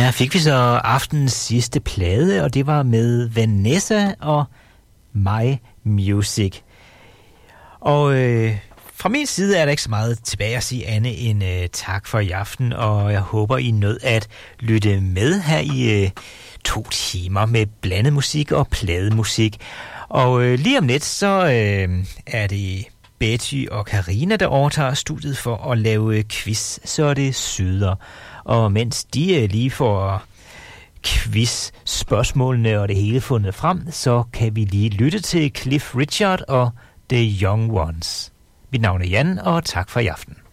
Her fik vi så aftenens sidste plade, og det var med Vanessa og My Music. Og fra min side er der ikke så meget tilbage at sige andet end tak for i aften, og jeg håber, I nød at lytte med her i 2 timer med blandet musik og plademusik. Og lige om lidt, så er det Betty og Karina, der overtager studiet for at lave quiz, så er det syder. Og mens de lige får quiz-spørgsmålene og det hele fundet frem, så kan vi lige lytte til Cliff Richard og The Young Ones. Mit navn er Jan, og tak for i aften.